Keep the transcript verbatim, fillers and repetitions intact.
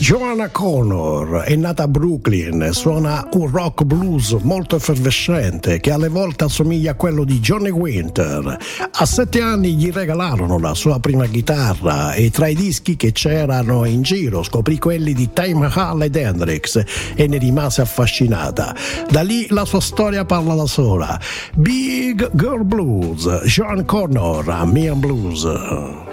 Joanna Connor è nata a Brooklyn, suona un rock blues molto effervescente che alle volte assomiglia a quello di Johnny Winter. A sette anni gli regalarono la sua prima chitarra e tra i dischi che c'erano in giro scoprì quelli di Time Hall ed Hendrix e ne rimase affascinata. Da lì la sua storia parla da sola. Big Girl Blues, Joanna Connor, Mian Blues.